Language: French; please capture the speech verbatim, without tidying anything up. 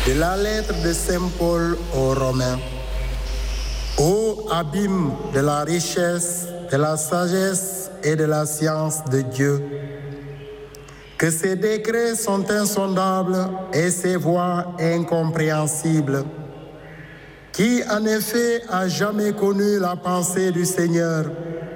De la lettre de Saint Paul aux Romains. Ô abîme de la richesse, de la sagesse et de la science de Dieu, que ses décrets sont insondables et ses voies incompréhensibles. Qui en effet a jamais connu la pensée du Seigneur?